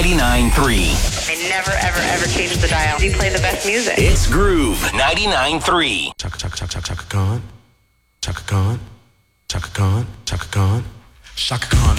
99.3. I never, ever, ever change the dial. You play the best music. It's Groove 99.3. Chaka Khan. Chaka Khan. Chaka Khan. Chaka Khan. Chaka Khan. Chaka Khan.